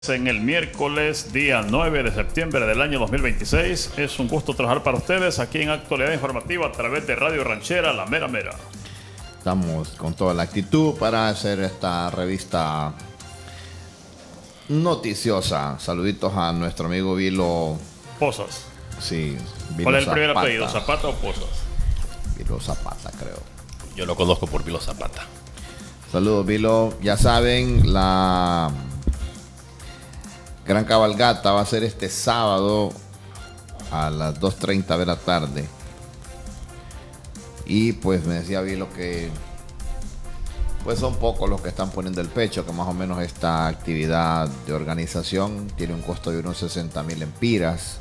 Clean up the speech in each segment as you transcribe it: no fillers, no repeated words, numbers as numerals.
En el miércoles, día 9 de septiembre del año 2026. Es un gusto trabajar para ustedes aquí en Actualidad Informativa a través de Radio Ranchera, La Mera Mera. Estamos con toda la actitud para hacer esta revista noticiosa. Saluditos a nuestro amigo Vilo Pozas. Sí, Vilo ¿Cuál es el Zapata. primer apellido? ¿Zapata o Pozas? Vilo Zapata, creo. Yo lo conozco por Vilo Zapata. Saludos, Vilo. Ya saben, la gran cabalgata va a ser este sábado a las 2:30 de la tarde. Y pues me decía Vilo que pues son pocos los que están poniendo el pecho, que más o menos esta actividad de organización tiene un costo de unos 60,000 lempiras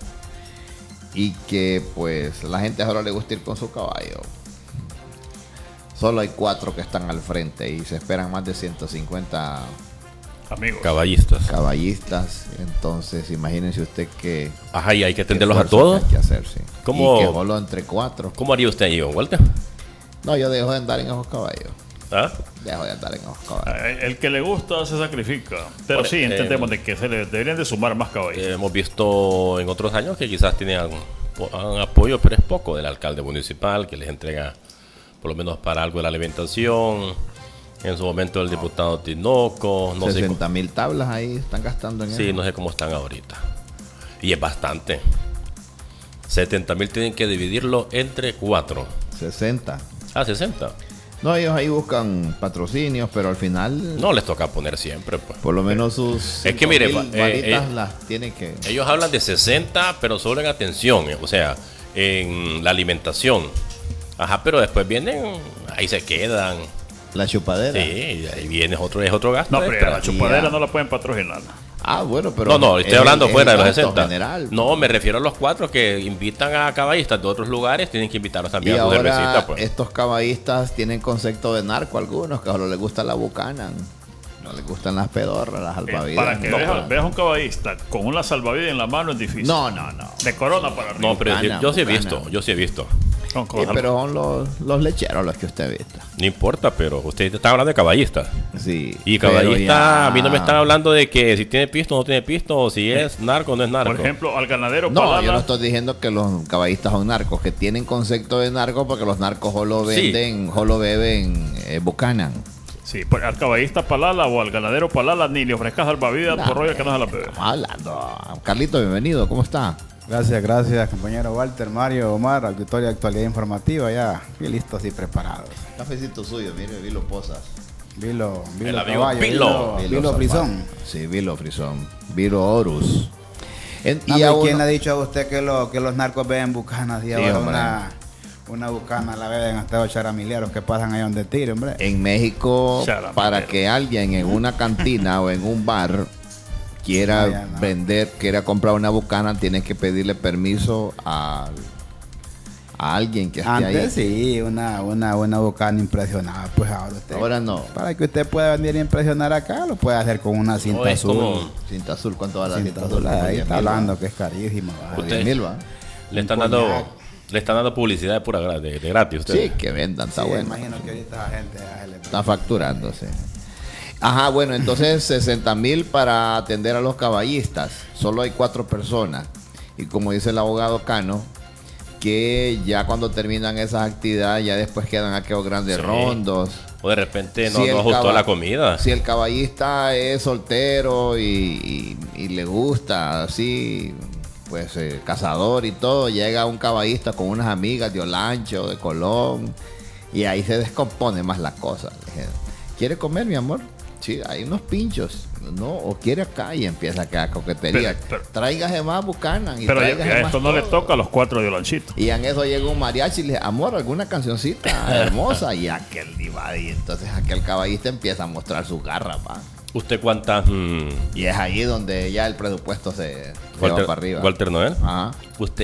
y que pues la gente ahora le gusta ir con su caballo. Solo hay 4 que están al frente y se esperan más de 150 Amigos. caballistas. Entonces imagínense usted que Ajá, y hay que atenderlos a todos. hay que hacer, sí. ¿Cómo? Y que solo entre 4. ¿Cómo haría usted ahí, Walter? No, yo dejo de andar en esos caballos. ¿Ah? Dejo de andar en esos caballos. El que le gusta se sacrifica. Pero sí, entendemos de que se le deberían de sumar más caballos. Hemos visto en otros años que quizás tienen algún apoyo, pero es poco del alcalde municipal que les entrega por lo menos para algo de la alimentación. En su momento el diputado Tinoco, no sé 60,000 tablas ahí están gastando en sí, eso. no sé cómo están ahorita. Y es bastante. 70,000 tienen que dividirlo entre 4. 60. Ah, 60. No, ellos ahí buscan patrocinios, pero al final No les toca poner siempre, pues. por lo menos sus Es que mire, 5,000 varitas las tienen que... Ellos hablan de 60, pero solo en atención, o sea, en la alimentación. Ajá, pero después vienen, ahí se quedan. La chupadera. Sí, y ahí viene otro gasto. No, pero extra. la chupadera Ya. no la pueden patrocinar. Ah, bueno, pero... No, estoy es hablando el fuera de los gasto 60. general. No, me refiero a los 4 que invitan a caballistas de otros lugares, tienen que invitarlos Y también a su ahora cervecita, pues. estos caballistas tienen concepto de narco algunos, que solo les gusta la bucana. No les gustan las pedorras, las salvavidas. Para que No, veas un caballista con una salvavidas en la mano es difícil. no. De corona para arriba. No, pero Bucana, yo sí he bucana. visto. Con Sí, pero son los lecheros los que usted viste. No importa, pero usted está hablando de caballistas. Sí. Y pero caballista, ya- a mí no me están hablando de que si tiene pisto o no tiene pisto, o si es narco o no es narco. Por ejemplo, al ganadero No, Palala. yo no estoy diciendo que los caballistas son narcos, que tienen concepto de narco porque los narcos solo Sí. venden, solo beben Buchanan. Sí, al caballista Palala o al ganadero Palala ni le ofrezcas salvavidas No, por rollo que no se la bebe. Estamos hablando. Carlito, bienvenido, ¿cómo está? Gracias, compañero Walter, Mario, Omar, auditorio de Actualidad Informativa, ya bien listos y preparados. Cafecito suyo, mire, Vilo Pozas. Vilo El amigo Caballo, Vilo. Vilo Zapata. Frisón. Sí, Vilo Frisón. Vilo Horus. No, Y a ¿quién uno- le ha dicho a usted que los narcos beben bucanas? Y Sí, ahora hombre. una bucana la beben hasta los charamileros que pasan ahí donde tire, hombre. En México, Charamillero. para que alguien en una cantina o en un bar quiera No, ya no. quiera comprar una bucana, tiene que pedirle permiso a alguien que esté Antes ahí. sí, una bucana impresionada, pues ahora usted. Ahora no. Para que usted pueda venir a impresionar acá, lo puede hacer con una cinta No, es azul. como- Cinta azul, ¿cuánto vale la Cinta cinta azul, azul? ahí 10,000, está hablando que es carísima. ¿va? Usted- 10,000, ¿va? Le están Un dando coñac. le están dando publicidad de pura de gratis ustedes. Sí, que vendan, está Sí, bueno. imagino que ahorita la gente ya se le- Está facturándose. Ajá, bueno, entonces 60,000 para atender a los caballistas. Solo hay 4 personas. Y como dice el abogado Cano, que ya cuando terminan esas actividades, ya después quedan aquellos grandes Sí. rondos. O de repente no, Si el no ajustó caba- la comida. Si el caballista es soltero y le gusta así, pues cazador y todo, llega un caballista con unas amigas de Olancho, de Colón, y ahí se descompone más la cosa. Le dije, ¿quiere comer, mi amor? Sí, hay unos pinchos, ¿no? O quiere acá y empieza acá coquetería. Pero- Tráigase más Buchanan y Pero tráigase a más esto no le todo. toca a los 4 de Olanchito. Y en eso llega un mariachi y le dice, amor, alguna cancioncita hermosa. Y aquel diva, y entonces aquel caballista empieza a mostrar sus garras, pa. ¿Usted cuántas Y es ahí donde ya el presupuesto se va para arriba. Walter Noel? Ajá. ¿Usted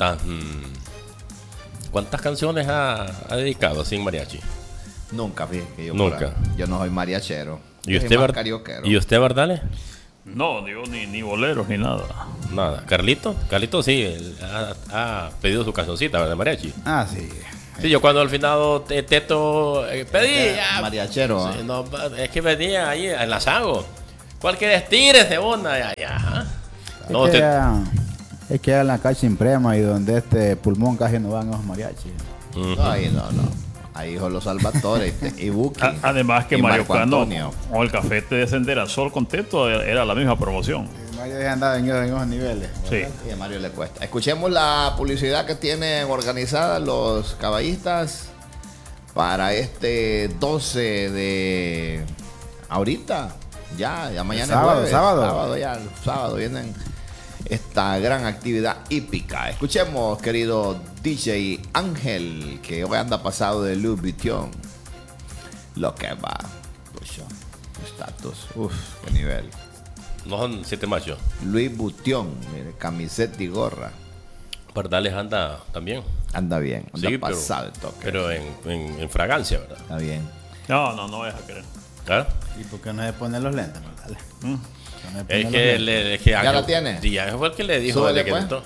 cuántas canciones ha dedicado sin mariachi? Nunca, fíjate que yo Nunca. yo no soy mariachero. ¿Y Yo soy usted, más Bar- carioquero. ¿Y usted, Bardales? No, digo, ni boleros ni nada. Nada. ¿Carlito? Carlito sí, él ha pedido su cancioncita, ¿verdad, mariachi? Ah, sí. Sí, yo cuando al final Teto pedí ya. Mariachero, Sí, ¿ah? no, es que venía ahí en la Sago. ¿Cuál quieres? Tírese una. Ya. No, Es que en la calle Imprema y donde este pulmón casi no van los mariachis. Ay, no. Ahí son los Salvatore y Buki. Además que y Mario Marco Cano Antonio. o el cafete de Sendera Sol Contento era la misma promoción. Mario ya andaba en esos niveles. Sí. Y a Mario le cuesta. Escuchemos la publicidad que tienen organizada los caballistas para este 12 de ahorita. Ya mañana Sábado, es jueves. Sábado vienen esta gran actividad hípica. Escuchemos, querido DJ Ángel, que hoy anda pasado de Louis Vuitton. Lo que va. Pucha, estatus. Uf, qué nivel. No son 7 machos. Louis Vuitton, mire, camiseta y gorra. Pardales anda también. Anda bien, anda Sí, pasado el toque. pero en fragancia, ¿verdad? Está bien. No vayas a querer. ¿Ah? ¿Y por qué no se ponen los lentes? Dale. Es que ¿Ya la tiene? Sí, ya fue el que le dijo. Súbele, desde que pues. entró.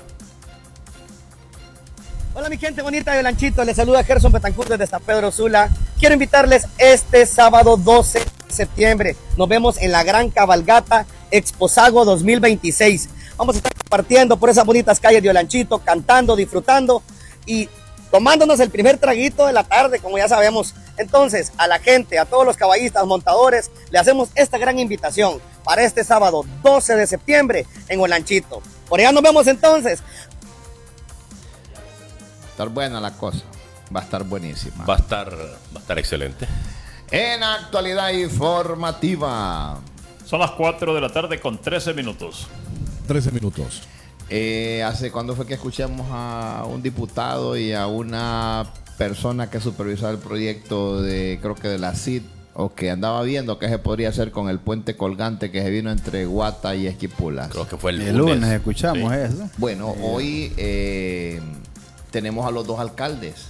Hola mi gente bonita de Lanchito, les saluda Gerson Betancourt desde San Pedro Sula. Quiero invitarles este sábado 12 de septiembre. Nos vemos en la gran cabalgata Exposago 2026. Vamos a estar compartiendo por esas bonitas calles de Olanchito, cantando, disfrutando y tomándonos el primer traguito de la tarde, como ya sabemos. Entonces, a la gente, a todos los caballistas, montadores, le hacemos esta gran invitación para este sábado 12 de septiembre en Olanchito. Por allá nos vemos entonces. Va a estar buena la cosa. Va a estar buenísima. Va a estar excelente. En actualidad informativa. Son las 4 de la tarde con 13 minutos. 13 minutos. ¿Hace cuándo fue que escuchamos a un diputado y a una persona que supervisaba el proyecto de, creo que de la CID, o que andaba viendo qué se podría hacer con el puente colgante que se vino entre Guata y Esquipulas? Creo que fue El lunes escuchamos Sí. eso. Bueno, hoy tenemos a los dos alcaldes.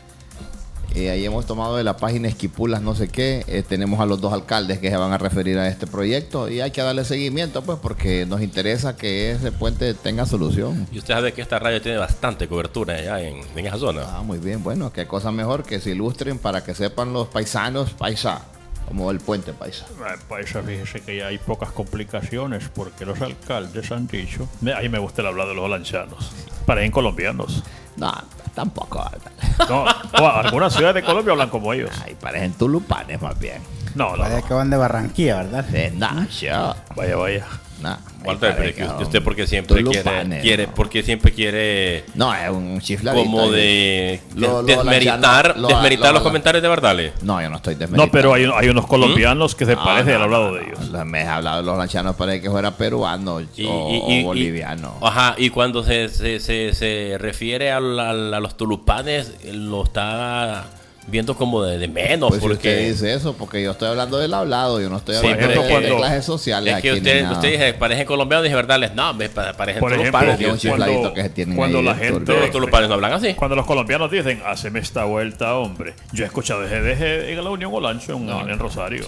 Ahí hemos tomado de la página Esquipulas no sé qué. Tenemos a los dos alcaldes que se van a referir a este proyecto y hay que darle seguimiento, pues, porque nos interesa que ese puente tenga solución. Y usted sabe que esta radio tiene bastante cobertura allá en esa zona. Ah, muy bien. Bueno, qué cosa mejor que se ilustren para que sepan los paisanos, como el puente paisa. Paisa, fíjese que ya hay pocas complicaciones porque los alcaldes han dicho. Ahí me gusta el hablar de los olanchanos. Parecen colombianos. No, tampoco. No, algunas ciudades de Colombia hablan como ellos. Ay, parecen tulupanes más bien. No. Vaya que van de Barranquilla, ¿verdad? Yo. Vaya. Nah, Walter, parece pero que que usted porque siempre tulupanes, quiere ¿no? porque siempre quiere No, es un chifladito. como de Lo desmeritar los comentarios de Verdales. No, yo no estoy desmeritando. No, pero hay unos colombianos que se parecen al hablado de ellos. Me he hablado de los lanchanos, parece que fuera peruano o boliviano. Ajá, y cuando se refiere a los tulupanes, lo está viendo como de menos. Pues si porque usted dice eso, porque yo estoy hablando del hablado, yo no estoy Sí, hablando pero de cuando- clases sociales. es que aquí ni nada. usted dice, parecen colombianos, dice Verdales. No, parecen Por ejemplo, tulupanes. que un chifladito que se tienen cuando ahí la dentro. gente... Pero los tulupanes no hablan así. Cuando los colombianos dicen, haceme esta vuelta, hombre. Yo he escuchado de GDG en la Unión Olancho en Rosario.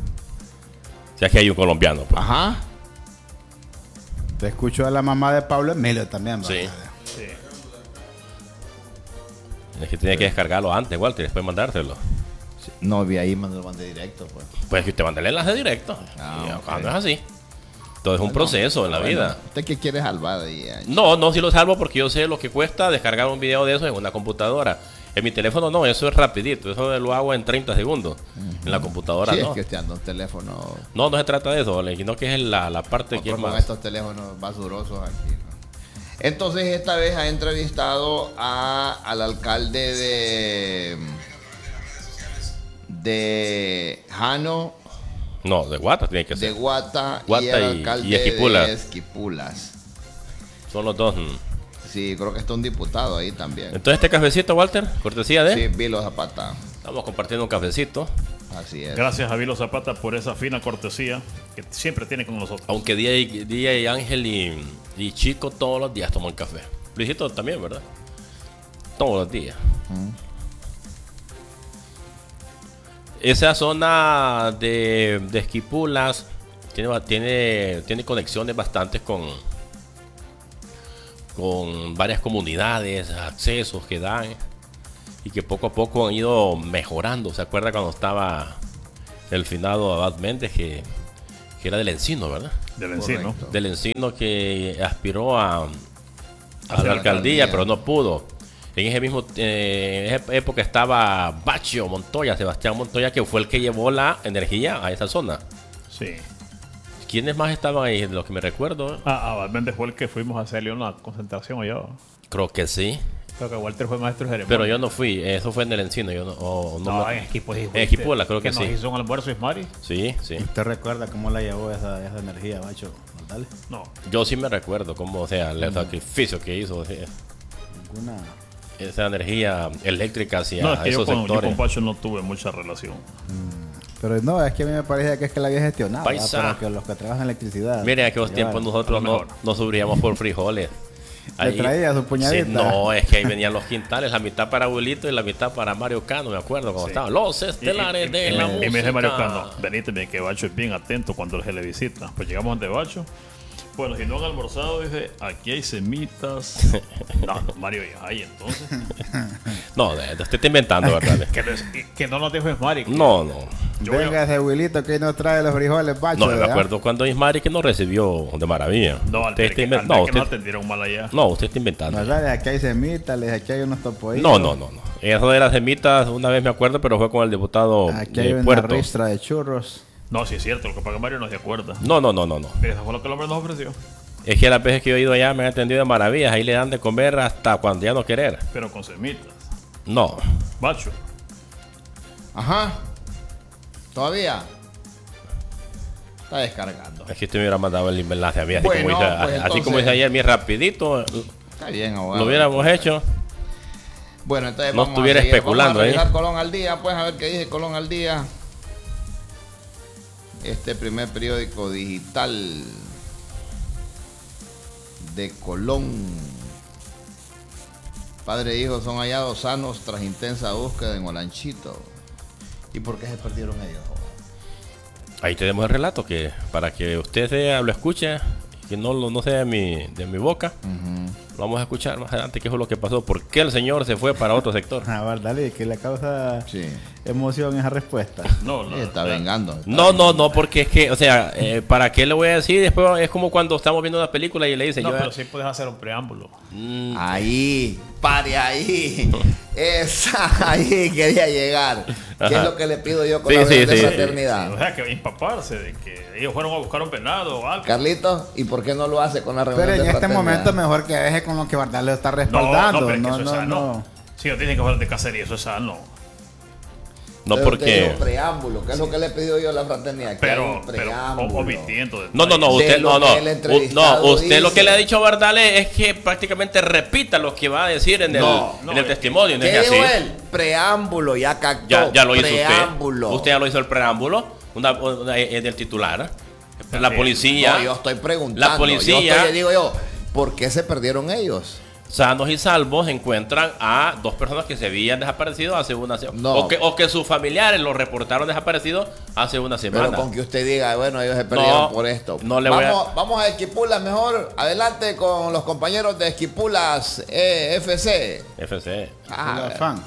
O sea, que hay un colombiano. Pues. Ajá. Te escucho a la mamá de Pablo Emilio también, ¿verdad? Sí. Es que tiene que descargarlo antes, Walter, y después mandárselo. No, vi ahí, me lo mandé directo, pues. Pues que usted manda el enlace directo. Ah, Y ok. cuando es así. Todo es un proceso en la vida. ¿Usted qué quiere salvar ahí? No, sí lo salvo porque yo sé lo que cuesta descargar un video de eso en una computadora. En mi teléfono no, eso es rapidito. Eso lo hago en 30 segundos. En la computadora Sí, no. es que usted anda un teléfono. No se trata de eso, ¿vale? Sino que es la parte que es Con más. estos teléfonos basurosos aquí, ¿no? Entonces, esta vez ha entrevistado al alcalde de Jano, No, de Guata tiene que de ser. Guata, Guata y el y alcalde Esquipulas. de Esquipulas. Son los dos. Sí, creo que está un diputado ahí también. Entonces, este cafecito, Walter, cortesía de. Sí, Vilo Zapata. Estamos compartiendo un cafecito. Así es. Gracias a Vilo Zapata por esa fina cortesía que siempre tiene con nosotros. Aunque Día y Ángel y Chico todos los días toman café. Luisito también, ¿verdad? Todos los días. Esa zona de Esquipulas tiene conexiones bastantes con varias comunidades, accesos que dan y que poco a poco han ido mejorando. ¿Se acuerda cuando estaba el finado Abad Méndez que que era del Encino, ¿verdad? Del Encino. Correcto. Del Encino, que aspiró a Hacia la la alcaldía, alcaldía. pero no pudo. En ese mismo en esa época estaba Bacho Montoya, Sebastián Montoya, que fue el que llevó la energía a esa zona. Sí. ¿Quiénes más estaban ahí? De lo que me recuerdo, Valverde fue el que fuimos a hacerle una concentración allá. creo que sí. Creo que Walter fue maestro de ceremonia. Pero yo no fui, eso fue en el Encino. Yo No, en Equipo En Esquipuela, creo que nos sí. hizo un almuerzo Ismari. Sí, sí. ¿Usted recuerda cómo la llevó esa energía, Bacho Mortales? No. Yo sí me recuerdo cómo, o sea, el sacrificio que hizo, o sea, Ninguna. esa energía eléctrica hacia No, es que yo esos con sectores. Pacho no tuve mucha relación. Pero no, es que a mí me parece que es que la había gestionado, Paisa. para que los que trabajan en electricidad. Miren, en aquellos se tiempos llevaran. nosotros a lo no, mejor. no sufríamos por frijoles. Le traía su puñadita. Sí, no, es que ahí venían los quintales, la mitad para Abuelito y la mitad para Mario Cano, me acuerdo cuando Sí. estaban los estelares de la música. Y me dice Mario Cano, venite, que Bacho es bien atento cuando se le visita. Pues llegamos ante Bacho. Bueno, si no han almorzado, dice, aquí hay semitas. No, Mario, ya hay entonces. No, usted está inventando, ¿verdad? Que no nos dejo Ismari. No, no. Yo voy a- Venga ese abuelito que nos trae los frijoles, Bacho. No, me ¿verdad? acuerdo cuando Ismari que nos recibió de maravilla. No, usted está que inventando. no, No, que nos usted, atendieron mal allá. no, usted está inventando. Nos trae, aquí hay semitas, aquí hay unos topoitos. No. Eso de las semitas, una vez me acuerdo, pero fue con el diputado Aquí hay de una Puerto. ristra de churros. No, sí es cierto, lo que paga Mario no se acuerda. No. Pero eso fue lo que el hombre nos ofreció. Es que las veces que yo he ido allá me han atendido de maravillas. Ahí le dan de comer hasta cuando ya no querer. Pero con semitas. No. Bacho. Ajá. Todavía. Está descargando. Es que usted me hubiera mandado el enlace a mí. Así, Bueno, como, hice, pues así como entonces- hice ayer, bien rapidito. Está bien, abogado. Lo hubiéramos hecho. Bueno, entonces No vamos estuviera a seguir. especulando Vamos a ahí. revisar Colón al día, pues a ver qué dice Colón al día. Este primer periódico digital de Colón. Padre e hijo son hallados sanos tras intensa búsqueda en Olanchito. ¿Y por qué se perdieron ellos? Ahí tenemos el relato que para que usted lo escuche, que no sea de mi boca, lo vamos a escuchar más adelante qué fue lo que pasó, por qué el señor se fue para otro sector. A ver, dale, que le causa Sí. emoción esa respuesta. No, Sí, está vengando. No, porque es que, o sea, ¿para qué le voy a decir? Después es como cuando estamos viendo una película y le dicen, No, yo, pero sí puedes hacer un preámbulo. Ahí, pare ahí. Esa, ahí quería llegar. ¿Qué Ajá. es lo que le pido yo con Sí, la sí, de sí. fraternidad? O sea, que empaparse de que ellos fueron a buscar un venado o algo. Carlitos, ¿y por qué no lo hace con la reunión Pero en de este fraternidad? momento mejor que deje con lo que Bardal lo está No, respaldando. no, pero es que No, eso es no, sano. no. Si ellos dicen que fueron de cacería, eso es sano. no Pero usted porque... dijo preámbulo, ¿qué es lo que le pidió yo a la fraternidad? Que haga Pero un preámbulo. omitiendo. No, De usted, lo no, que el entrevistado usted lo dice. que le ha dicho a Bardales es que prácticamente repita lo que va a decir en el testimonio. ¿No ¿Qué es dijo así? él? Preámbulo, ya captó. Ya lo hizo preámbulo. usted. Usted ya lo hizo el preámbulo, del titular. La Sí. policía, No, yo estoy preguntando. La policía- Digo yo, ¿por qué se perdieron ellos? sanos y salvos, encuentran a dos personas que se habían desaparecido hace una semana. No. O que sus familiares los reportaron desaparecidos hace una semana. Pero con que usted diga, bueno, ellos se perdieron No, por esto. no le voy a- Vamos a Esquipulas mejor. Adelante con los compañeros de Esquipulas FC. FC. Ah, Los fan.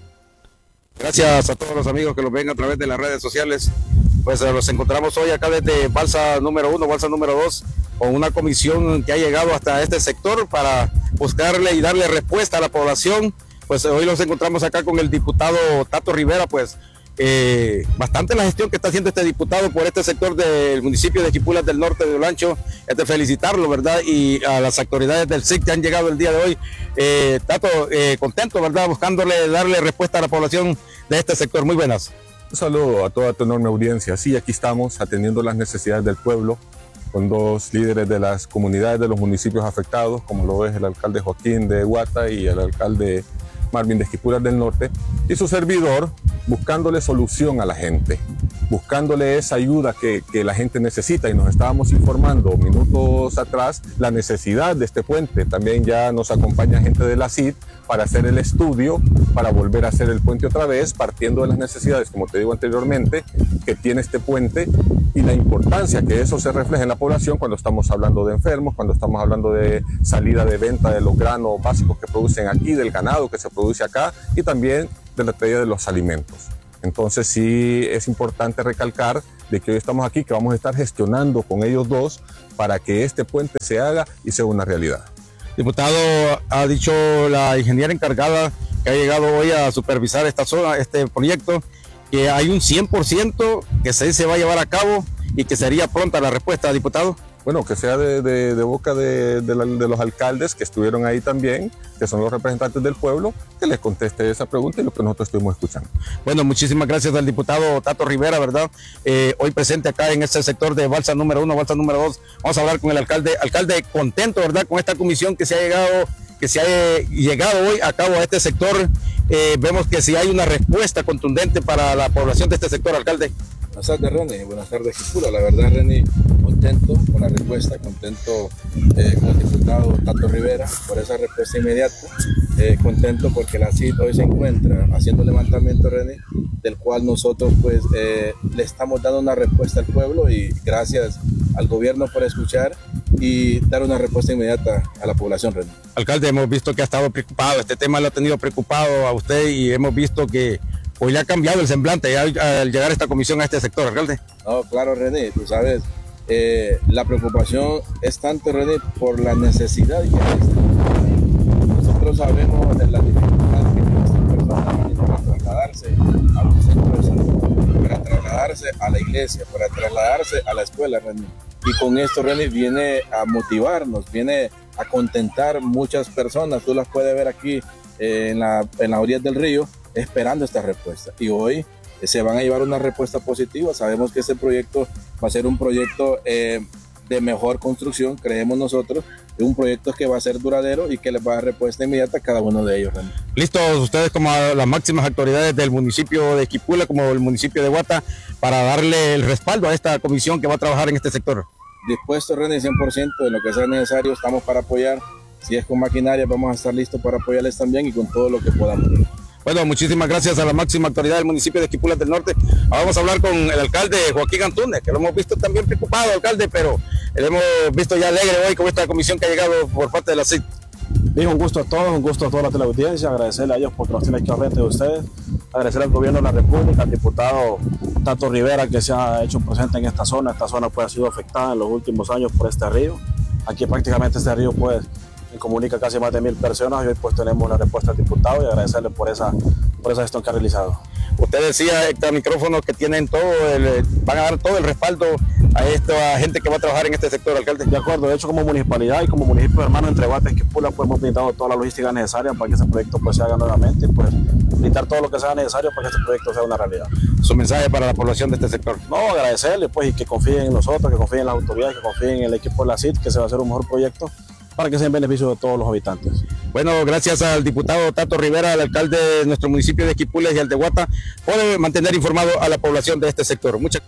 Gracias a todos los amigos que los ven a través de las redes sociales. Pues los encontramos hoy acá desde Balsa número 1, Balsa número 2, con una comisión que ha llegado hasta este sector para buscarle y darle respuesta a la población. Pues hoy los encontramos acá con el diputado Tato Rivera, pues bastante la gestión que está haciendo este diputado por este sector del municipio de Esquipulas del Norte de Olancho. Es de felicitarlo, ¿verdad? Y a las autoridades del SIC que han llegado el día de hoy. Tato, contento, ¿verdad? Buscándole darle respuesta a la población de este sector. Muy buenas. Un saludo a toda tu enorme audiencia. Sí, aquí estamos atendiendo las necesidades del pueblo con dos líderes de las comunidades de los municipios afectados, como lo es el alcalde Joaquín de Guata y el alcalde Marvin de Esquipulas del Norte, y su servidor, buscándole solución a la gente, buscándole esa ayuda que la gente necesita. Y nos estábamos informando minutos atrás la necesidad de este puente. También ya nos acompaña gente de la CID para hacer el estudio, para volver a hacer el puente otra vez, partiendo de las necesidades, como te digo anteriormente, que tiene este puente y la importancia que eso se refleja en la población cuando estamos hablando de enfermos, cuando estamos hablando de salida de venta de los granos básicos que producen aquí, del ganado que se produce acá y también de la traída de los alimentos. Entonces sí es importante recalcar de que hoy estamos aquí, que vamos a estar gestionando con ellos dos para que este puente se haga y sea una realidad. Diputado, ha dicho la ingeniera encargada que ha llegado hoy a supervisar esta zona, este proyecto, que hay un 100% que se va a llevar a cabo y que sería pronta la respuesta, diputado. Bueno, que sea de boca de los alcaldes que estuvieron ahí también, que son los representantes del pueblo, que les conteste esa pregunta y lo que nosotros estuvimos escuchando. Bueno, muchísimas gracias al diputado Tato Rivera, ¿verdad? Hoy presente acá en este sector de Balsa número 1, Balsa número 2. Vamos a hablar con el alcalde contento, ¿verdad? Con esta comisión que se ha llegado hoy a cabo a este sector. Vemos que si hay una respuesta contundente para la población de este sector, alcalde. Buenas tardes, René. Buenas tardes, Quipula. La verdad, René, contento con la respuesta, contento con el diputado Tato Rivera por esa respuesta inmediata, contento porque la CID hoy se encuentra haciendo un levantamiento, René, del cual nosotros pues le estamos dando una respuesta al pueblo y gracias al gobierno por escuchar y dar una respuesta inmediata a la población, René. Alcalde, hemos visto que ha estado preocupado, este tema lo ha tenido preocupado a usted y hemos visto que hoy le ha cambiado el semblante al llegar esta comisión a este sector, alcalde. No, claro, René, tú sabes, la preocupación es tanto, René, por la necesidad que hay. Nosotros sabemos de las dificultades que tienen estas personas para trasladarse a un centro de salud, para trasladarse a la iglesia, para trasladarse a la escuela, René. Y con esto, René, viene a motivarnos, viene a contentar muchas personas. Tú las puedes ver aquí en las orillas del río, esperando esta respuesta, y hoy se van a llevar una respuesta positiva. Sabemos que este proyecto va a ser un proyecto de mejor construcción, creemos nosotros, un proyecto que va a ser duradero y que les va a dar respuesta inmediata a cada uno de ellos. ¿Listos ustedes como las máximas autoridades del municipio de Quipula, como el municipio de Guata, para darle el respaldo a esta comisión que va a trabajar en este sector? Dispuesto, René, 100% de lo que sea necesario, estamos para apoyar. Si es con maquinaria, vamos a estar listos para apoyarles también y con todo lo que podamos. Bueno, muchísimas gracias a la máxima autoridad del municipio de Quipulas del Norte. Ahora vamos a hablar con el alcalde Joaquín Antúnez, que lo hemos visto también preocupado, alcalde, pero lo hemos visto ya alegre hoy con esta comisión que ha llegado por parte de la CID. Dijo un gusto a todos, un gusto a toda la teleaudiencia, agradecerle a ellos por nos tienen aquí al frente de ustedes, agradecer al gobierno de la República, al diputado Tato Rivera que se ha hecho presente en esta zona pues ha sido afectada en los últimos años por este río. Aquí prácticamente este río pues comunica casi más de 1000 personas y hoy pues tenemos la respuesta del diputado y agradecerle por esa gestión que ha realizado. Usted decía, este micrófono, que tienen van a dar todo el respaldo a esta gente que va a trabajar en este sector, alcalde. De acuerdo, de hecho como municipalidad y como municipio hermano entre Guata y Quipula pues hemos brindado toda la logística necesaria para que ese proyecto pues se haga nuevamente y pues brindar todo lo que sea necesario para que este proyecto sea una realidad. ¿Su mensaje para la población de este sector? No, agradecerle pues y que confíen en nosotros, que confíen en las autoridades, que confíen en el equipo de la CID, que se va a hacer un mejor proyecto para que sea en beneficio de todos los habitantes. Bueno, gracias al diputado Tato Rivera, al alcalde de nuestro municipio de Quipulas y al de Guata, por mantener informado a la población de este sector. Muchas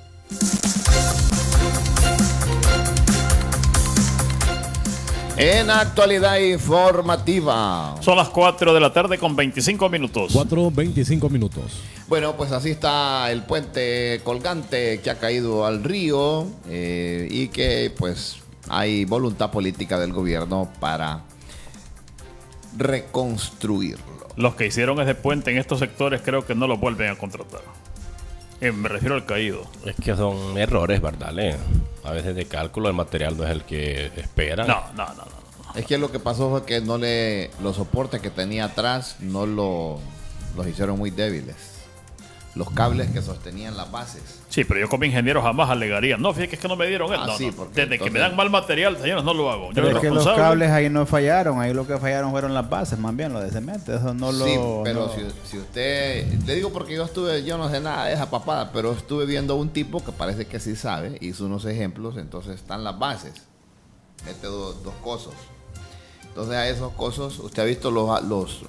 En actualidad informativa. Son las 4 de la tarde con 25 minutos. 4:25 minutos. Bueno, pues así está el puente colgante que ha caído al río y que pues hay voluntad política del gobierno para reconstruirlo. Los que hicieron ese puente en estos sectores creo que no lo vuelven a contratar. Me refiero al caído. Es que son errores, ¿verdad? A veces de cálculo el material no es el que esperan. No. Es que lo que pasó fue que los soportes que tenía atrás no los hicieron muy débiles. Los cables que sostenían las bases. Sí, pero yo como ingeniero jamás alegaría. No, fíjate que es que no me dieron esto. Sí, desde entonces, que me dan mal material, señores, no lo hago. Pero es que los cables ahí no fallaron. Ahí lo que fallaron fueron las bases, más bien lo de cemento. Eso no lo... Sí, pero no. Si usted... Le digo porque yo no sé nada de esa papada, pero estuve viendo a un tipo que parece que sí sabe. Hizo unos ejemplos, entonces están las bases. Mete dos cosos. Entonces a esos cosos, usted ha visto los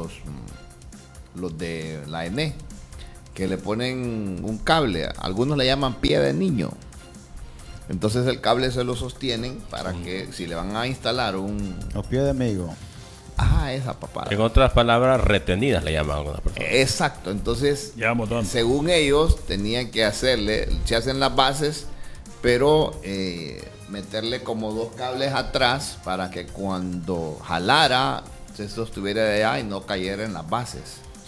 de la ENE, que le ponen un cable, algunos le llaman pie de niño. Entonces el cable se lo sostienen para que si le van a instalar los pies de amigo. Ajá, esa papada. En otras palabras, retenidas le llaman a algunas personas. Exacto, entonces según ellos tenían que se hacen las bases, pero meterle como dos cables atrás para que cuando jalara se sostuviera de allá y no cayera en las bases.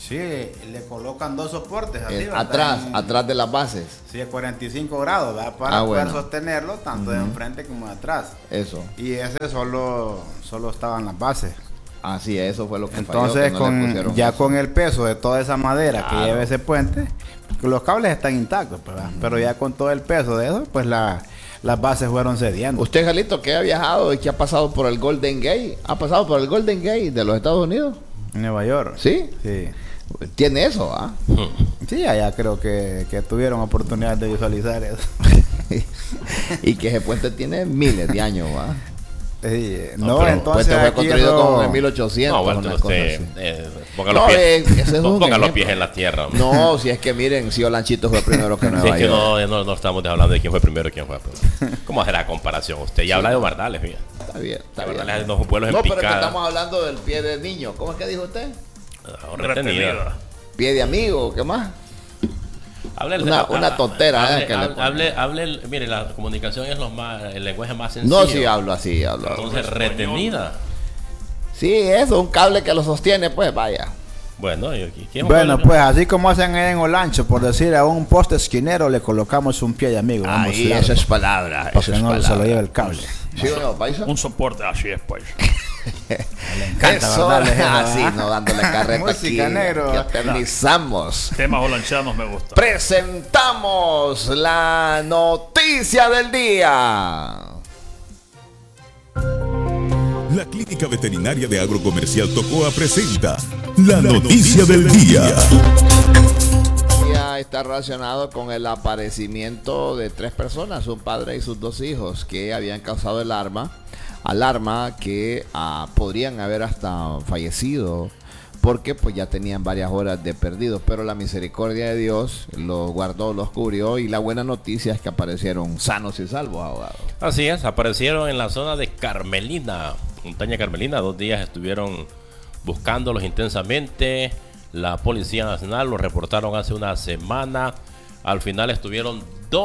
Sí, le colocan 2 soportes arriba, atrás de las bases. Sí, a 45 grados, ¿verdad? Para poder bueno. sostenerlo tanto de enfrente como de atrás. Eso. Y ese solo estaban las bases. Así es, eso fue lo que entonces falló, que no le pusieron ya eso. Con el peso de toda esa madera Claro. que lleva ese puente, los cables están intactos, ¿verdad? Pero ya con todo el peso de eso, pues las bases fueron cediendo. Usted, Jalito, que ha viajado y que ha pasado por el Golden Gate, ¿ha pasado por el Golden Gate de los Estados Unidos? En Nueva York. ¿Sí? Sí. Tiene eso, ¿ah? Sí, allá creo que tuvieron oportunidad de visualizar eso. Y que ese puente tiene miles de años, ¿ah? Sí, no, entonces el puente fue construido como en 1800. No, bueno, una usted, cosa ponga así. los pies en la tierra. No, si es que miren, si Olanchito fue primero que Nueva es que York. no estamos hablando de quién fue primero y quién fue. ¿Cómo hacer la comparación? Usted ya habla de Humardales, mira. Está bien, está bien. Humardales no son pueblos en pero picada. es que estamos hablando del pie de niño. ¿Cómo es que dijo usted? Retenida. Pie de amigo, ¿qué más? Una tontera. Mire, la comunicación es el lenguaje más sencillo. No, sí hablo así, Entonces, retenida. Sí, eso, un cable que lo sostiene, pues vaya. Bueno, pues así como hacen en Olancho, por decir a un poste esquinero le colocamos un pie de amigo. Ahí, esa es palabra. Para que no se lo lleve el cable. ¿Sí o no, paisa? Un soporte, así es, paisa. Le encanta, eso, ¿verdad? así, no dándole carreta música, aquí. negro. Que aterrizamos. Temas olanchanos me gustan. Presentamos la noticia del día. La Clínica Veterinaria de Agrocomercial Tocoa presenta la noticia del día. Está relacionado con el aparecimiento de 3 personas, un padre y sus 2 hijos, que habían causado alarma que podrían haber hasta fallecido, porque pues ya tenían varias horas de perdidos, pero la misericordia de Dios los guardó, los cubrió, y la buena noticia es que aparecieron sanos y salvos, abogado. Así es, aparecieron en la zona de Carmelina, montaña Carmelina. 2 días estuvieron buscándolos intensamente. La Policía Nacional los reportaron hace una semana. Al final estuvieron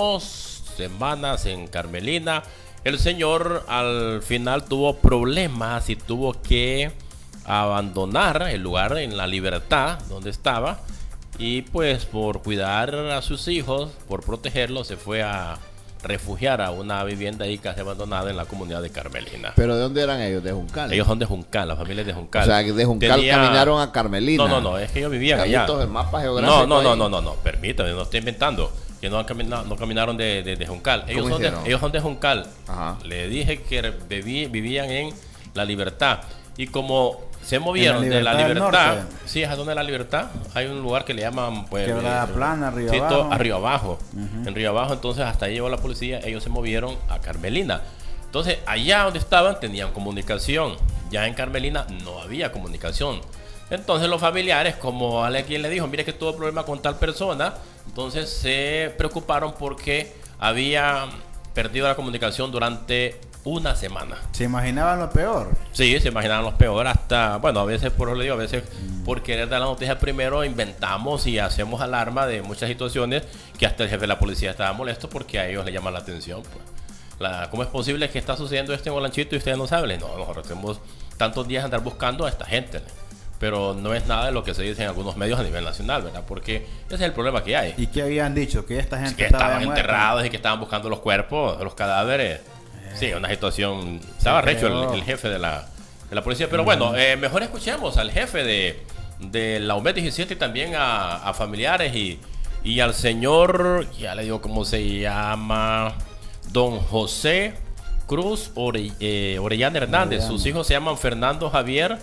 2 semanas en Carmelina. El señor al final tuvo problemas y tuvo que abandonar el lugar en La Libertad donde estaba, y pues por cuidar a sus hijos, por protegerlos, se fue a refugiar a una vivienda ahí casi abandonada en la comunidad de Carmelina. ¿Pero de dónde eran ellos? ¿De Juncal? Ellos son de Juncal, la familia es de Juncal. O sea, de Juncal caminaron a Carmelina. No, es que ellos vivían allá. El mapa geográfico no, permítame, no estoy inventando. Que no caminaron de Juncal. Ellos son de Juncal. Ajá. Le dije que vivían en La Libertad. Y como se movieron de La Libertad, sí, es donde La Libertad, hay un lugar que le llaman pues, Quebrada Plana, arriba abajo. En Río Abajo, entonces hasta ahí llegó la policía. Ellos se movieron a Carmelina. Entonces allá donde estaban tenían comunicación. Ya en Carmelina no había comunicación. Entonces los familiares, como alguien le dijo, mire que tuvo problema con tal persona, entonces se preocuparon porque había perdido la comunicación durante una semana. ¿Se imaginaban lo peor? Sí, se imaginaban lo peor. Hasta, bueno, a veces por querer dar la noticia primero, inventamos y hacemos alarma de muchas situaciones que hasta el jefe de la policía estaba molesto porque a ellos le llama la atención. Pues. ¿Cómo es posible que está sucediendo esto en Olanchito y ustedes no saben? No, nosotros tenemos tantos días de andar buscando a esta gente. Pero no es nada de lo que se dice en algunos medios a nivel nacional, ¿verdad? Porque ese es el problema que hay. ¿Y qué habían dicho? Que esta gente que estaban enterrados y que estaban buscando los cuerpos, los cadáveres. Sí, una situación. Estaba recho el jefe de la policía. Pero bueno, mejor escuchemos al jefe de la UMED 17 y también a familiares y al señor, ya le digo cómo se llama, don José Cruz Orellana Hernández. Sus hijos se llaman Fernando Javier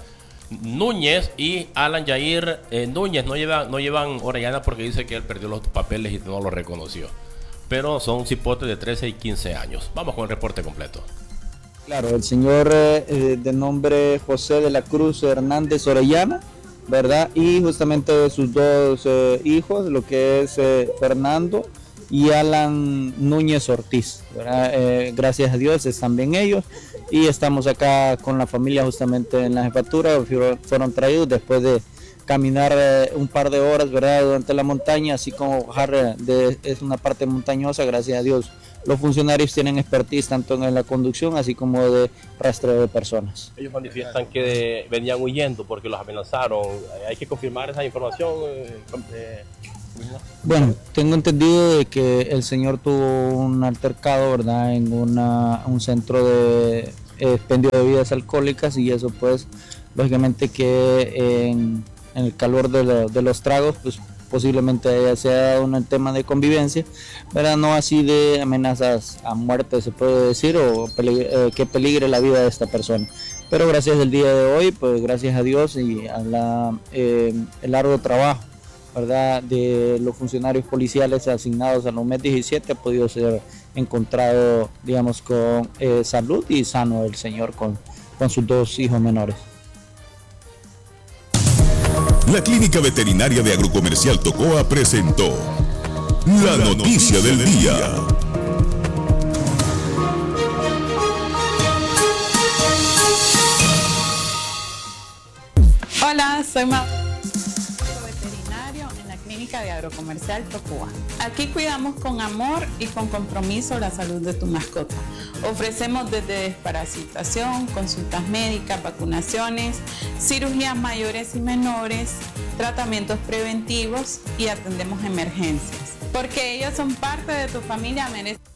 Núñez y Alan Jair Núñez. No llevan Orellana porque dice que él perdió los papeles y no los reconoció. Pero son cipotes de 13 y 15 años. Vamos con el reporte completo. Claro, el señor de nombre José de la Cruz Hernández Orellana, ¿verdad? Y justamente sus 2 hijos, lo que es Fernando y Alan Núñez Ortiz, ¿verdad? Gracias a Dios están bien ellos y estamos acá con la familia justamente en la jefatura. Fueron traídos después de caminar un par de horas, ¿verdad? Durante la montaña, así como bajar es una parte montañosa. Gracias a Dios los funcionarios tienen expertise tanto en la conducción así como de rastreo de personas. Ellos manifiestan que venían huyendo porque los amenazaron. ¿Hay que confirmar esa información? Bueno, tengo entendido de que el señor tuvo un altercado, ¿verdad?, en un centro de expendio de bebidas alcohólicas, y eso pues lógicamente que en el calor de los tragos pues posiblemente haya sea un tema de convivencia, pero no así de amenazas a muerte se puede decir, o que peligre la vida de esta persona. Pero gracias al día de hoy, pues gracias a Dios y a el largo trabajo, ¿verdad?, de los funcionarios policiales asignados a los MES 17, ha podido ser encontrado, digamos, con salud y sano el señor con sus 2 hijos menores. La Clínica Veterinaria de Agrocomercial Tocoa presentó la noticia del día. Hola, soy veterinario en la Clínica de Agrocomercial Tocoa. Aquí cuidamos con amor y con compromiso la salud de tu mascota. Ofrecemos desde desparasitación, consultas médicas, vacunaciones, cirugías mayores y menores, tratamientos preventivos y atendemos emergencias. Porque ellos son parte de tu familia, merecen